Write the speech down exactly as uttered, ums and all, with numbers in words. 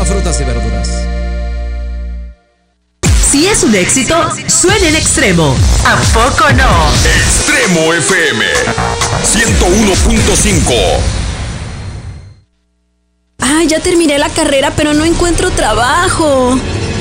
Extremo Frutas y Verduras. Si es un éxito, suena en Extremo. ¿A poco no? Extremo F M ciento uno punto cinco. Ay, ya terminé la carrera, pero no encuentro trabajo.